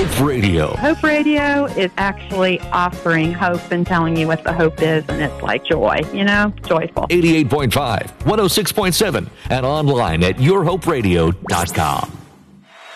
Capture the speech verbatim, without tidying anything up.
Hope Radio. Hope Radio is actually offering hope and telling you what the hope is, and it's like joy, you know, joyful. eighty-eight point five, one oh six point seven, and online at your hope radio dot com.